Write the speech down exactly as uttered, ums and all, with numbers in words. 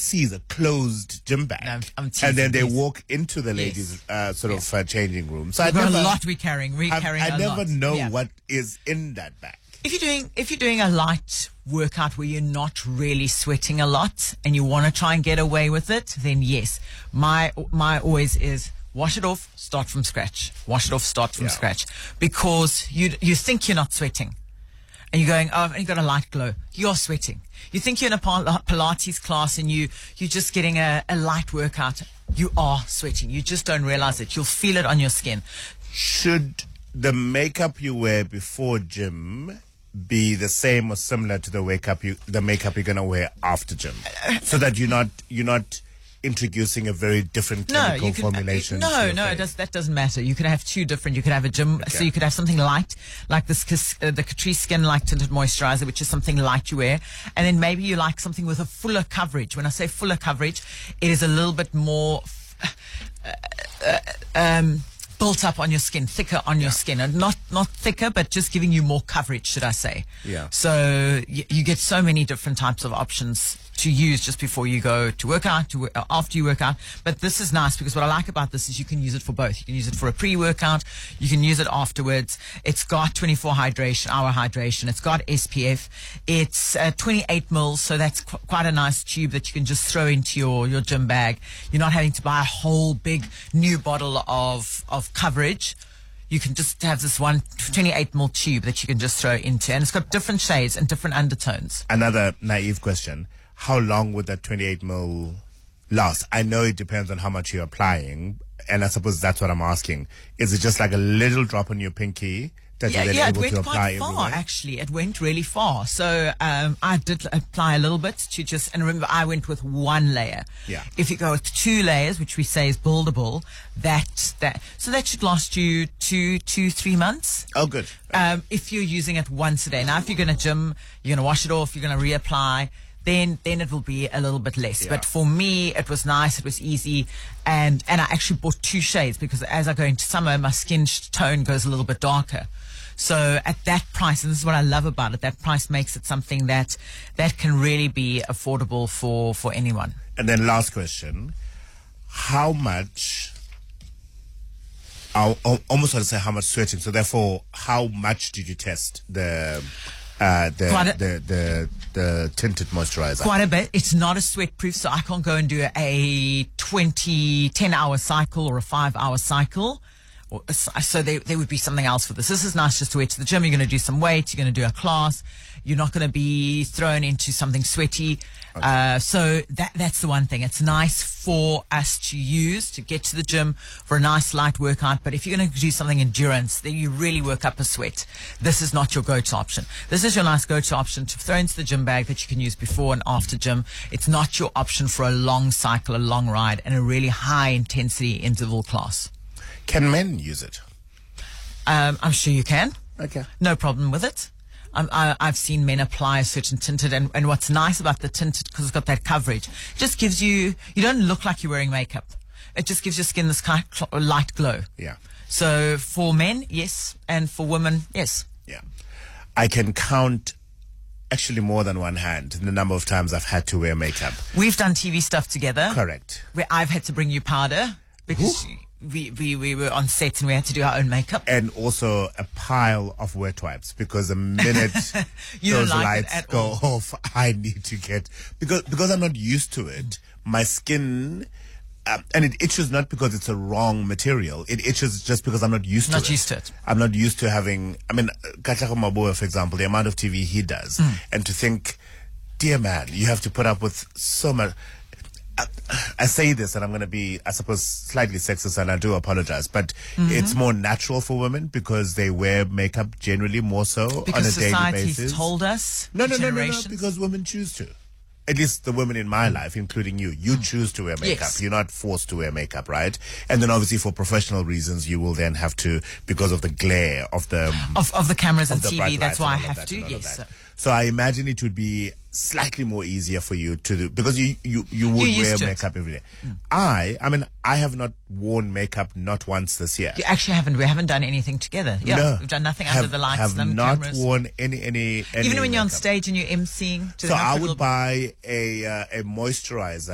sees a closed gym bag, No, I'm- I'm and teasing, then they please. walk into the ladies' uh, sort of uh, changing room. So I We've got never, a lot we're carrying. We're I, carrying I a never lot. know Yeah. what is in that bag. If you're doing if you're doing a light workout where you're not really sweating a lot and you want to try and get away with it, then yes. My my always is wash it off, start from scratch. Wash it off, start from Yeah. scratch. Because you you think you're not sweating. And you're going, oh, I've only got a light glow. You're sweating. You think you're in a Pil- Pilates class and you, you're just getting a, a light workout. You are sweating. You just don't realize it. You'll feel it on your skin. Should the makeup you wear before gym be the same or similar to the makeup you the makeup you're gonna wear after gym, so that you're not you're not introducing a very different No, chemical you can. formulation? to No, your no, it face? does, that doesn't matter. You can have two different. You could have a gym, so you could have something light, like this, Kis- uh, the Catrice Skin Light Tinted Moisturizer, which is something light you wear, and then maybe you like something with a fuller coverage. When I say fuller coverage, it is a little bit more uh, uh, um, built up on your skin, thicker on your skin, and not not thicker, but just giving you more coverage, should I say? Yeah. So y- you get so many different types of options to use just before you go to work out, to wo- uh, after you work out. But this is nice because what I like about this is you can use it for both. You can use it for a pre-workout, you can use it afterwards. It's got twenty-four hydration, hour hydration. It's got S P F. It's uh, twenty-eight mils, so that's qu- quite a nice tube that you can just throw into your, your gym bag. You're not having to buy a whole big new bottle of, of coverage. You can just have this one twenty-eight mil tube that you can just throw into, and it's got different shades and different undertones. Another naive question: how long would that twenty-eight mil last? I know it depends on how much you're applying, and I suppose that's what I'm asking. Is it just like a little drop on your pinky that Yeah, you're then yeah, it able went to apply quite far, everywhere? actually. It went really far. So um, I did apply a little bit to just, and remember, I went with one layer. Yeah. If you go with two layers, which we say is buildable, that, that, so that should last you two, two, three months. Oh, good. Um, if you're using it once a day. Now, if you're going to gym, you're going to wash it off, you're going to reapply, then then it will be a little bit less. Yeah. But for me, it was nice, it was easy, and and I actually bought two shades because as I go into summer, my skin sh- tone goes a little bit darker. So at that price, and this is what I love about it, that price makes it something that that can really be affordable for, for anyone. And then last question: how much? I al- almost want to say how much sweating. So therefore, how much did you test the uh, the, Quite a- the the the tinted moisturizer? Quite a bit. It's not a sweat proof, so I can't go and do a twenty, ten hour cycle or a five hour cycle. Or, so there, there would be something else for this. This is nice just to wear to the gym. You're going to do some weight. You're going to do a class. You're not going to be thrown into something sweaty. Okay. Uh, so that that's the one thing. It's nice for us to use to get to the gym for a nice light workout. But if you're going to do something endurance, then you really work up a sweat. This is not your go-to option. This is your nice go-to option to throw into the gym bag that you can use before and after gym. It's not your option for a long cycle, a long ride, and a really high intensity interval class. Can men use it? Um, I'm sure you can. Okay. No problem with it. Um, I, I've seen men apply a certain tinted, and, and what's nice about the tinted, because it's got that coverage, just gives you, you don't look like you're wearing makeup. It just gives your skin this kind of light glow. Yeah. So for men, yes, and for women, yes. Yeah. I can count actually more than one hand the number of times I've had to wear makeup. We've done T V stuff together. Correct. Where I've had to bring you powder because we, we, we were on set and we had to do our own makeup. And also a pile of wet wipes, because the minute You don't those like it lights at go all. off, I need to get, because because I'm not used to it. My skin, um, and it itches not because it's a wrong material. It itches just because I'm not used Not to it. used to it. I'm not used to having. I mean, Katlego Maboa, for example, the amount of T V he does, Mm. and to think, dear man, you have to put up with so much. I, I say this, and I'm going to be, I suppose, slightly sexist, and I do apologize, but Mm-hmm. it's more natural for women because they wear makeup generally more so Because on a daily society's basis. told us. no, no, no, no, no, generations. because women choose to. At least the women in my life, including you, you choose to wear makeup. Yes. You're not forced to wear makeup, right? And then obviously for professional reasons, you will then have to, because of the glare of the Of, of the cameras and the T bright V, that's lights and why I all of have that to, and all of yes. that. So I imagine it would be slightly more easier for you to do, because you you, you would You're wear used to it. makeup every day. I I mean I have not worn makeup not once this year. You actually haven't. We haven't done anything together. Yeah, No. we've done nothing have, under the lights, Have no not cameras. worn any any, any Even when you're on makeup. stage and you're emceeing. to So have a I little- would buy a uh, a moisturizer